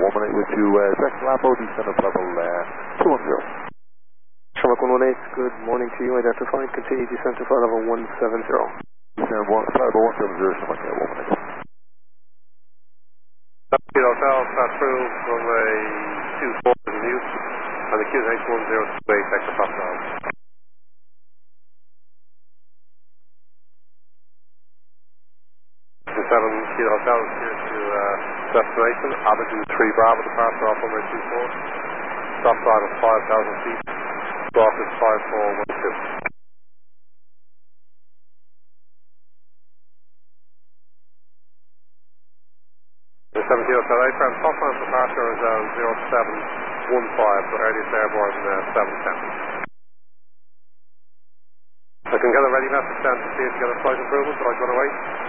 118 with you, direct Lapo, descend up level 210. Shamrock 118, good morning to you, identified, continue descent to flight level 170. Descend flight level 170, Shamrock 118. Hotel, pass through runway 24 to the view, and the QNH 1028, extra top down. The 7 Kilo Hotel is here to destination, altitude 3 Bravo, departure off runway 24, stop time of 5,000 feet, block is 5412. The 7 Kilo Hotel aircraft, top time departure is 0715, so earliest airborne 710. I can get a ready message sent to see if you get a flight improvement, but I'm going to wait.